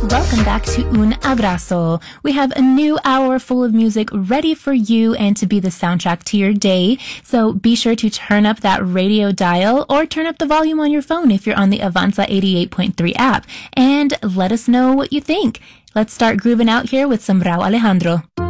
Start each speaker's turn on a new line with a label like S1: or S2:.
S1: Welcome back to Un Abrazo. We have a new hour full of music ready for you and to be the soundtrack to your day. So be sure to turn up that radio dial or turn up the volume on your phone if you're on the Avanza 88.3 app and let us know what you think. Let's start grooving out here with some Rauw Alejandro.